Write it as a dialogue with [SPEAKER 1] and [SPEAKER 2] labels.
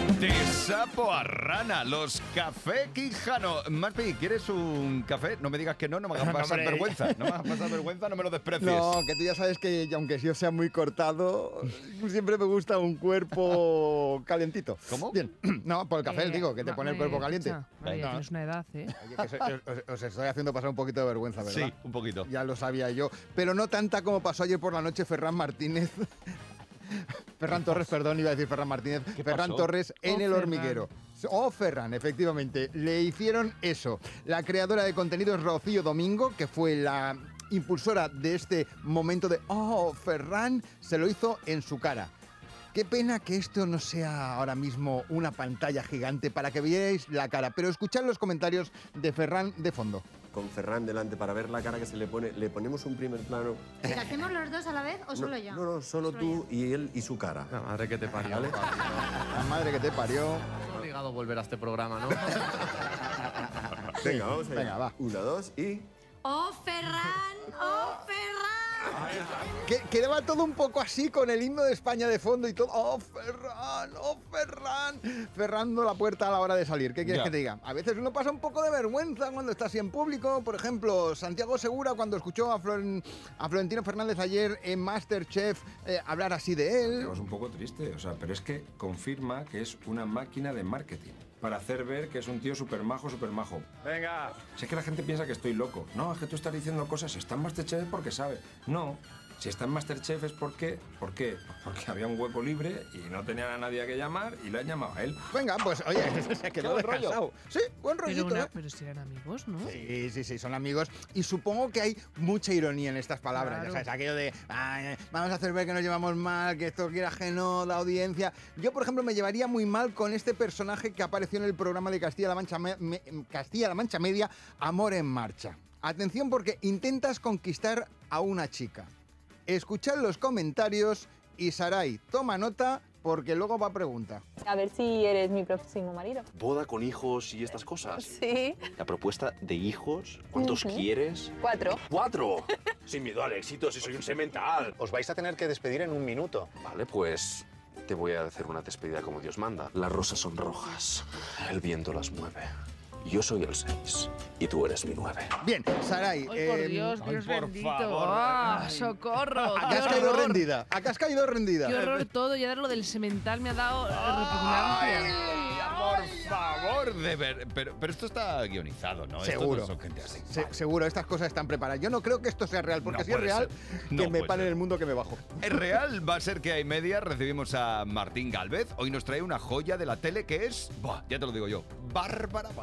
[SPEAKER 1] De sapo a rana, los café Quijano. Maspi, ¿quieres un café? No me digas que no me hagas pasar vergüenza. No me hagas pasar vergüenza, no me lo desprecies.
[SPEAKER 2] No, que tú ya sabes que aunque yo sea muy cortado, siempre me gusta un cuerpo calientito.
[SPEAKER 1] ¿Cómo?
[SPEAKER 2] Bien, no, por el café, digo, que te pone el cuerpo caliente.
[SPEAKER 3] Vale, ya tienes una edad, ¿eh?
[SPEAKER 2] Oye, que os estoy haciendo pasar un poquito de vergüenza, ¿verdad?
[SPEAKER 1] Sí, un poquito.
[SPEAKER 2] Ya lo sabía yo, pero no tanta como pasó ayer por la noche Ferran Martínez. Ferran Torres, perdón, iba a decir Ferran Martínez. Ferran
[SPEAKER 1] pasó?
[SPEAKER 2] Torres en El
[SPEAKER 3] Ferran.
[SPEAKER 2] Hormiguero. Oh, Ferran, efectivamente. Le hicieron eso. La creadora de contenidos Rocío Domingo, que fue la impulsora de este momento de oh, Ferran, se lo hizo en su cara. Qué pena que esto no sea ahora mismo una pantalla gigante para que veáis la cara, pero escuchad los comentarios de Ferran de fondo.
[SPEAKER 4] Con Ferran delante para ver la cara que se le pone, le ponemos un primer plano.
[SPEAKER 5] ¿Lo hacemos los dos a la vez o solo yo?
[SPEAKER 4] No, solo tú y él y su cara.
[SPEAKER 6] La madre que te parió.
[SPEAKER 4] ¿Vale?
[SPEAKER 2] La madre que te parió.
[SPEAKER 6] Es obligado a volver a este programa, ¿no?
[SPEAKER 4] Venga, vamos allá.
[SPEAKER 2] Venga, va.
[SPEAKER 4] 1, 2 y...
[SPEAKER 5] ¡Oh, Ferran! ¡Oh, Ferran!
[SPEAKER 2] Quedaba todo un poco así con el himno de España de fondo y todo. ¡Oh, Ferran! ¡Oh, Ferran! Cerrando la puerta a la hora de salir. ¿Qué quieres
[SPEAKER 1] Ya.
[SPEAKER 2] que te diga? A veces uno pasa un poco de vergüenza cuando está así en público. Por ejemplo, Santiago Segura, cuando escuchó a Florentino Fernández ayer en MasterChef hablar así de él.
[SPEAKER 7] Es un poco triste, o sea, pero es que confirma que es una máquina de marketing para hacer ver que es un tío súper majo, súper majo.
[SPEAKER 6] Venga.
[SPEAKER 7] Si es que la gente piensa que estoy loco. No, es que tú estás diciendo cosas, está en Masterchef porque sabe. No, si está en Masterchef es porque... ¿Por qué? Porque había un hueco libre y no tenían a nadie a que llamar y le han llamado a él.
[SPEAKER 2] Vena, pues oye, se quedó
[SPEAKER 1] buen rollo.
[SPEAKER 2] descansado. Sí, buen rollito, ¿eh?
[SPEAKER 3] Pero si eran amigos, ¿no?
[SPEAKER 2] Sí, son amigos. Y supongo que hay mucha ironía en estas palabras.
[SPEAKER 3] Claro.
[SPEAKER 2] Ya sabes, aquello de "Ay, vamos a hacer ver que nos llevamos mal, que esto quiera ajeno la audiencia". Yo, por ejemplo, me llevaría muy mal con este personaje que apareció en el programa de Castilla-La Mancha, Castilla-La Mancha Media, Amor en Marcha. Atención, porque intentas conquistar a una chica. Escuchad los comentarios y Saray, toma nota porque luego va a pregunta.
[SPEAKER 8] A ver si eres mi próximo marido.
[SPEAKER 9] Boda con hijos y estas cosas.
[SPEAKER 8] Sí.
[SPEAKER 9] La propuesta de hijos, ¿cuántos quieres?
[SPEAKER 8] 4.
[SPEAKER 9] ¡4! Sin miedo al éxito, si soy un semental.
[SPEAKER 10] Os vais a tener que despedir en un minuto.
[SPEAKER 9] Vale, pues te voy a hacer una despedida como Dios manda. Las rosas son rojas, el viento las mueve. Yo soy el 6 y tú eres mi 9.
[SPEAKER 2] Bien, Saray.
[SPEAKER 3] ¡Ay, por Dios,
[SPEAKER 1] ay,
[SPEAKER 3] Dios
[SPEAKER 1] por
[SPEAKER 3] bendito!
[SPEAKER 1] favor.
[SPEAKER 3] ¡Ah,
[SPEAKER 1] Ay.
[SPEAKER 3] socorro!
[SPEAKER 2] ¿A
[SPEAKER 3] ¡Qué
[SPEAKER 2] qué has caído
[SPEAKER 3] horror!
[SPEAKER 2] rendida? ¿A qué has caído rendida?
[SPEAKER 3] ¡Qué horror todo! Ya lo del semental me ha dado repugnancia.
[SPEAKER 1] Por favor, de ver. Pero esto está guionizado, ¿no?
[SPEAKER 2] Seguro.
[SPEAKER 1] Esto no son gente así.
[SPEAKER 2] Seguro, estas cosas están preparadas. Yo no creo que esto sea real, porque
[SPEAKER 1] No
[SPEAKER 2] si es
[SPEAKER 1] puede
[SPEAKER 2] real,
[SPEAKER 1] ser.
[SPEAKER 2] que
[SPEAKER 1] No
[SPEAKER 2] me
[SPEAKER 1] puede
[SPEAKER 2] pare
[SPEAKER 1] ser.
[SPEAKER 2] el mundo que me bajo.
[SPEAKER 1] Es real, va a ser que hay media. Recibimos a Martín Gálvez. Hoy nos trae una joya de la tele que es, buah, ya te lo digo yo, Bárbara.